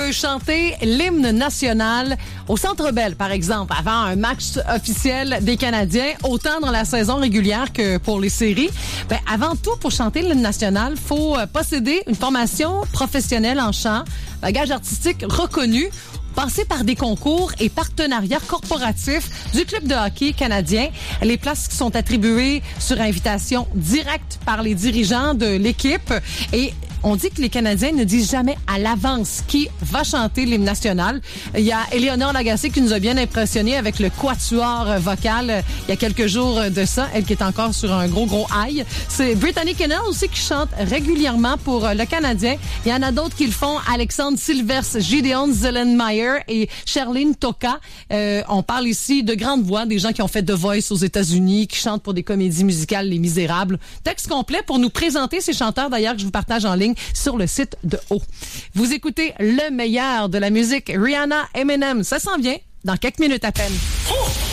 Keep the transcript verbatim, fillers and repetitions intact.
peut chanter l'hymne national au Centre Bell, par exemple, avant un match officiel des Canadiens, autant dans la saison régulière que pour les séries? Ben, avant tout, pour chanter l'hymne national, il faut posséder une formation professionnelle en chant, bagage artistique reconnu, passer par des concours et partenariats corporatifs du club de hockey canadien. Les places sont attribuées sur invitation directe par les dirigeants de l'équipe et on dit que les Canadiens ne disent jamais à l'avance qui va chanter l'hymne national. Il y a Éléonore Lagacé qui nous a bien impressionnés avec le quatuor vocal il y a quelques jours de ça. Elle qui est encore sur un gros, gros high. C'est Brittany Kennel aussi qui chante régulièrement pour le Canadien. Il y en a d'autres qui le font. Alexandre Silvers, Gideon Zellenmeyer et Sherlyn Toka. Euh, on parle ici de grandes voix, des gens qui ont fait The Voice aux États-Unis, qui chantent pour des comédies musicales Les Misérables. Texte complet pour nous présenter ces chanteurs, d'ailleurs, que je vous partage en ligne sur le site de O. Vous écoutez le meilleur de la musique Rihanna, Eminem. Ça s'en vient dans quelques minutes à peine. Oh!